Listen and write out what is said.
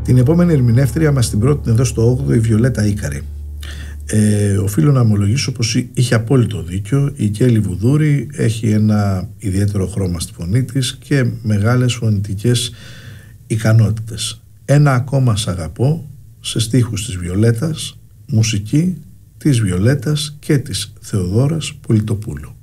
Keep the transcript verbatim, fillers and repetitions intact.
Την επόμενη ερμηνεύτρια μας την πρότεινε εδώ στο όγδοο η Βιολέτα Ίκαρη. Ε, οφείλω να ομολογήσω πως είχε απόλυτο δίκιο. Η Κέλλη Βουδούρη έχει ένα ιδιαίτερο χρώμα στη φωνή της και μεγάλες φωνητικές ικανότητες. Ένα ακόμα σ' αγαπώ, σε στίχους της Βιολέτας, μουσική της Βιολέτας και της Θεοδόρας Πολιτοπούλου.